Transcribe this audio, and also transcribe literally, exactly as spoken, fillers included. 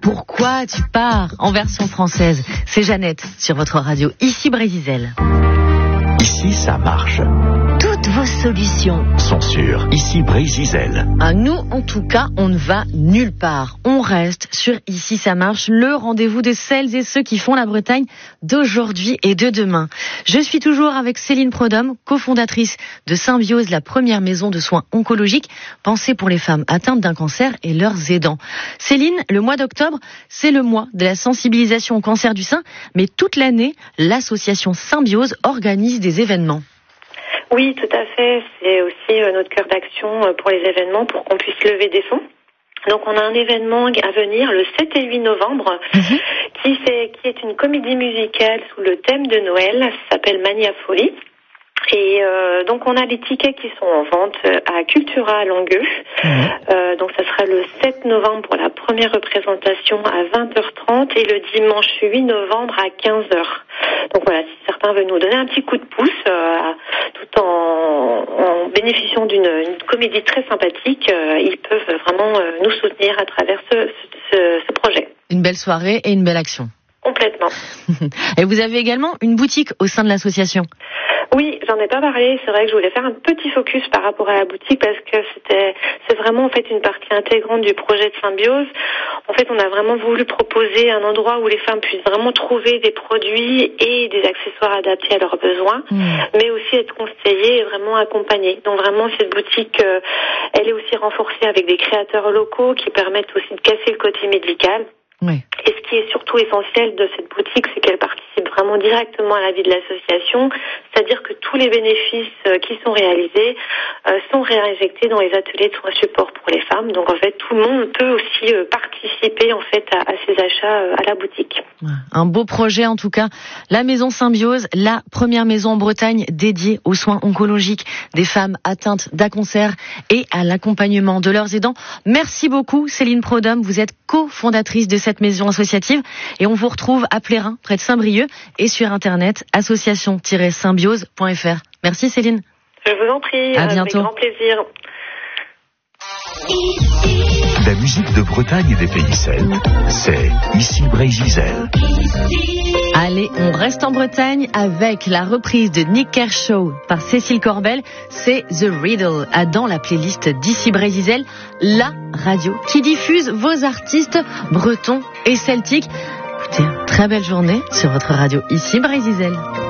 Pourquoi tu pars en version française? C'est Jeannette sur votre radio, ici Brésil. Ici, ça marche. Toutes vos solutions sont sûres. Ici, Brésil. Ah, nous, en tout cas, on ne va nulle part. On reste sur Ici, ça marche, le rendez-vous de celles et ceux qui font la Bretagne d'aujourd'hui et de demain. Je suis toujours avec Céline Prodhomme, cofondatrice de Symbiose, la première maison de soins oncologiques pensée pour les femmes atteintes d'un cancer et leurs aidants. Céline, le mois d'octobre, c'est le mois de la sensibilisation au cancer du sein, mais toute l'année, l'association Symbiose organise des événements. Oui, tout à fait. C'est aussi euh, notre cœur d'action euh, pour les événements, pour qu'on puisse lever des fonds. Donc on a un événement à venir le sept et huit novembre mmh. qui, fait, qui est une comédie musicale sous le thème de Noël. Ça s'appelle Mania Folie. Et euh, donc on a les tickets qui sont en vente à Cultura à Longueux. Mmh. Euh, donc ça sera le sept novembre pour la première représentation à vingt heures trente et le dimanche huit novembre à quinze heures. Donc voilà, si certains veulent nous donner un petit coup de pouce, euh, tout en, en bénéficiant d'une une comédie très sympathique, euh, ils peuvent vraiment euh, nous soutenir à travers ce, ce, ce projet. Une belle soirée et une belle action. Complètement. Et vous avez également une boutique au sein de l'association. Oui, j'en ai pas parlé. C'est vrai que je voulais faire un petit focus par rapport à la boutique parce que c'était, c'est vraiment en fait une partie intégrante du projet de Symbiose. En fait, on a vraiment voulu proposer un endroit où les femmes puissent vraiment trouver des produits et des accessoires adaptés à leurs besoins, mmh. mais aussi être conseillées et vraiment accompagnées. Donc vraiment, cette boutique, euh, elle est aussi renforcée avec des créateurs locaux qui permettent aussi de casser le côté médical. Oui. Et ce qui est surtout essentiel de cette boutique, c'est qu'elle participe vraiment directement à la vie de l'association, c'est-à-dire que tous les bénéfices qui sont réalisés euh, sont réinjectés dans les ateliers de soins support pour les femmes. Donc en fait, tout le monde peut aussi euh, participer en fait à, à ces achats euh, à la boutique. Un beau projet en tout cas. La maison Symbiose, la première maison en Bretagne dédiée aux soins oncologiques des femmes atteintes d'un cancer et à l'accompagnement de leurs aidants. Merci beaucoup Céline Prodhomme, vous êtes cofondatrice de cette maison associative et on vous retrouve à Plérin, près de Saint-Brieuc et sur internet association tiret symbiose point f r. Merci Céline. Je vous en prie, à bientôt. Avec grand plaisir. La musique de Bretagne et des pays celtes, c'est Ici Brésil. Allez, on reste en Bretagne avec la reprise de Nick Kershaw par Cécile Corbel. C'est The Riddle, dans la playlist d'Ici Brésil, la radio qui diffuse vos artistes bretons et celtiques. Écoutez, très belle journée sur votre radio Ici Brésil.